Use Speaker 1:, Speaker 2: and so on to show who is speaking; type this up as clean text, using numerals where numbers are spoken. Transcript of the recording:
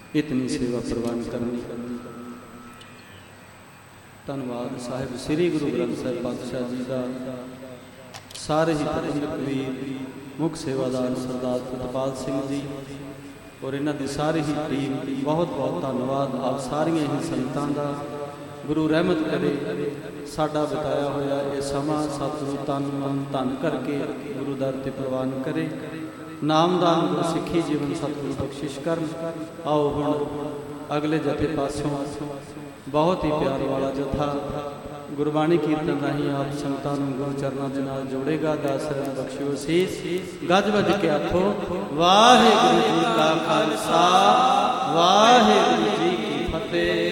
Speaker 1: इतनी सेवा प्रवान करनी। धन्यवाद साहिब श्री गुरु ग्रंथ साहिब पातशाह जी का, सारे ही प्रबंधक वीर, मुख सेवादार सरदार सतपाल सिंह जी और इन्हों की सारी ही टीम, बहुत बहुत धन्यवाद आप सारिया ही संगतां दा। गुरु रहमत करे साडा बिताया होया ये समा सतगुरु तन मन धन करके गुरु दर ते प्रवान करे। नामदान गुरु सिੱਖੀ जीवन सतगुरु बख्शिश कर। आओ हुण अगले जथे पासों बहुत ही प्यार वाला जथा गुरबाणी कीर्तन राही आप संगतां नूं गुरु चरनां दे नाल जोड़ेगा। दास रन बख्शियो सीस गज वज के आखो वाहिगुरू जी का खालसा वाहिगुरू जी की फतेह।